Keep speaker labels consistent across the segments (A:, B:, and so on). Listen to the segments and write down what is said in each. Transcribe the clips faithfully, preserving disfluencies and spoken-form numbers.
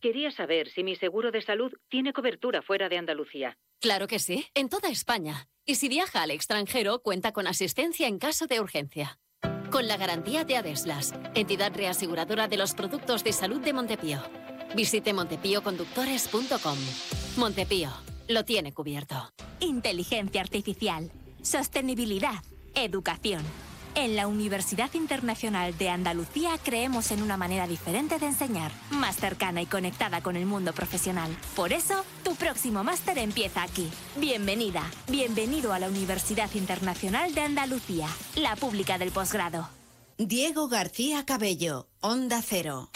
A: Quería saber si mi seguro de salud tiene cobertura fuera de Andalucía.
B: Claro que sí, en toda España. Y si viaja al extranjero, cuenta con asistencia en caso de urgencia. Con la garantía de Adeslas, entidad reaseguradora de los productos de salud de Montepío. Visite montepío conductores punto com. Montepío, lo tiene cubierto.
C: Inteligencia artificial, sostenibilidad, educación. En la Universidad Internacional de Andalucía creemos en una manera diferente de enseñar, más cercana y conectada con el mundo profesional. Por eso, tu próximo máster empieza aquí. Bienvenida, bienvenido a la Universidad Internacional de Andalucía, la pública del posgrado.
D: Diego García Cabello, Onda Cero.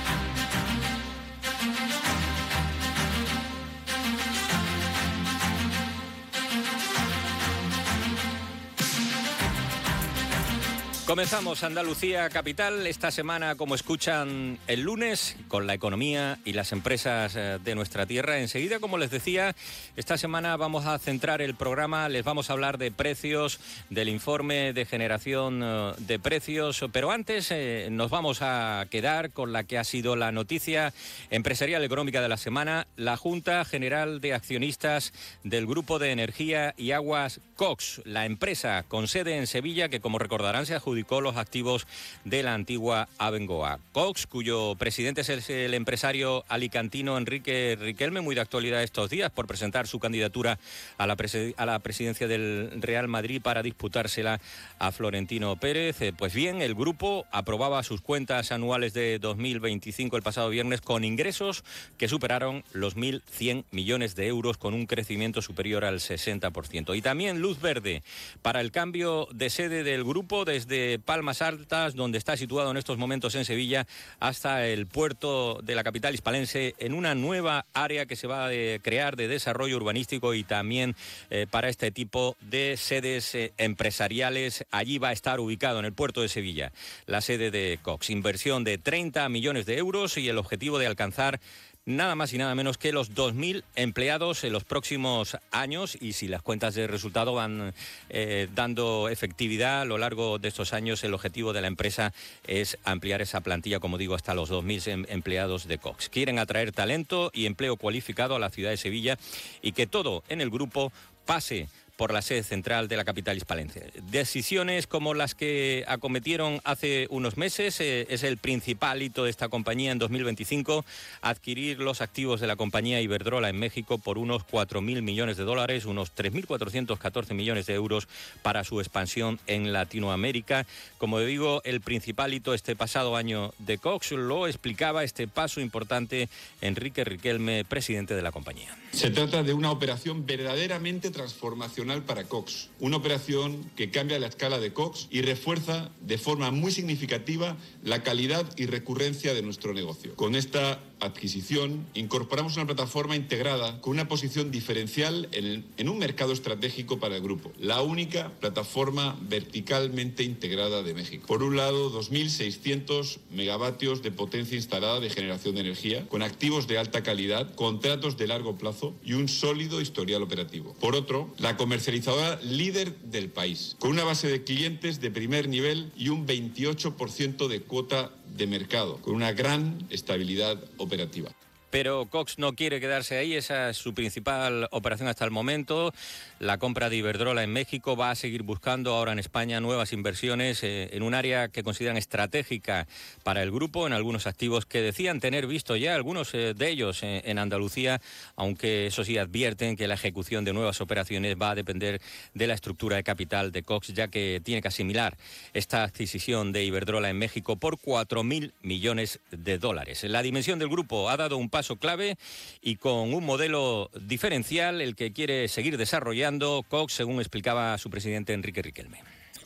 E: Comenzamos Andalucía Capital esta semana, como escuchan, el lunes con la economía y las empresas de nuestra tierra. Enseguida, como les decía, esta semana vamos a centrar el programa, les vamos a hablar de precios, del informe de generación de precios, pero antes eh, nos vamos a quedar con la que ha sido la noticia empresarial económica de la semana. La Junta General de Accionistas del Grupo de Energía y Aguas Cox, la empresa con sede en Sevilla que, como recordarán, se adjudicó los activos de la antigua Abengoa. Cox, cuyo presidente es el empresario alicantino Enrique Riquelme, muy de actualidad estos días por presentar su candidatura a la, presi- a la presidencia del Real Madrid para disputársela a Florentino Pérez. Pues bien, el grupo aprobaba sus cuentas anuales de dos mil veinticinco el pasado viernes con ingresos que superaron los mil cien millones de euros, con un crecimiento superior al sesenta por ciento. Y también luz verde para el cambio de sede del grupo desde Palmas Altas, donde está situado en estos momentos en Sevilla, hasta el puerto de la capital hispalense, en una nueva área que se va a crear de desarrollo urbanístico y también eh, para este tipo de sedes eh, empresariales. Allí va a estar ubicado, en el puerto de Sevilla, la sede de Cox. Inversión de treinta millones de euros y el objetivo de alcanzar nada más y nada menos que los dos mil empleados en los próximos años, y si las cuentas de resultado van eh, dando efectividad a lo largo de estos años, el objetivo de la empresa es ampliar esa plantilla, como digo, hasta los dos mil empleados de Cox. Quieren atraer talento y empleo cualificado a la ciudad de Sevilla y que todo en el grupo pase por la sede central de la capital hispalense. Decisiones como las que acometieron hace unos meses, eh, es el principal hito de esta compañía en dos mil veinticinco, adquirir los activos de la compañía Iberdrola en México por unos cuatro mil millones de dólares, unos tres mil cuatrocientos catorce millones de euros para su expansión en Latinoamérica. Como digo, el principal hito este pasado año de Cox lo explicaba este paso importante Enrique Riquelme, presidente de la compañía.
F: Se trata de una operación verdaderamente transformacional para Cox, una operación que cambia la escala de Cox y refuerza de forma muy significativa la calidad y recurrencia de nuestro negocio. Con esta adquisición incorporamos una plataforma integrada con una posición diferencial en, el, en un mercado estratégico para el grupo, la única plataforma verticalmente integrada de México. Por un lado, dos mil seiscientos megavatios de potencia instalada de generación de energía, con activos de alta calidad, contratos de largo plazo y un sólido historial operativo. Por otro, la comercializadora líder del país, con una base de clientes de primer nivel y un veintiocho por ciento de cuota de mercado, con una gran estabilidad operativa.
E: Pero Cox no quiere quedarse ahí, esa es su principal operación hasta el momento. La compra de Iberdrola en México, va a seguir buscando ahora en España nuevas inversiones eh, en un área que consideran estratégica para el grupo, en algunos activos que decían tener visto ya, algunos eh, de ellos eh, en Andalucía, aunque eso sí advierten que la ejecución de nuevas operaciones va a depender de la estructura de capital de Cox, ya que tiene que asimilar esta adquisición de Iberdrola en México por cuatro mil millones de dólares. La dimensión del grupo ha dado un paso clave y con un modelo diferencial, el que quiere seguir desarrollando Cox, según explicaba su presidente Enrique Riquelme.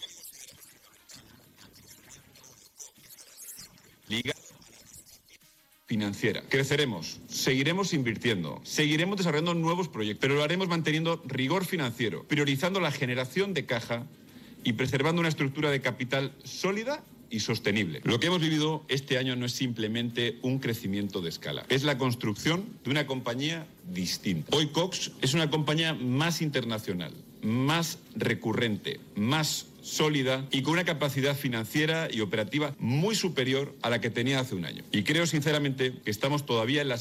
F: Liga financiera. Creceremos, seguiremos invirtiendo, seguiremos desarrollando nuevos proyectos, pero lo haremos manteniendo rigor financiero, priorizando la generación de caja y preservando una estructura de capital sólida y sostenible. Lo que hemos vivido este año no es simplemente un crecimiento de escala, es la construcción de una compañía distinta. Hoy Cox es una compañía más internacional, más recurrente, más sólida y con una capacidad financiera y operativa muy superior a la que tenía hace un año. Y creo sinceramente que estamos todavía en las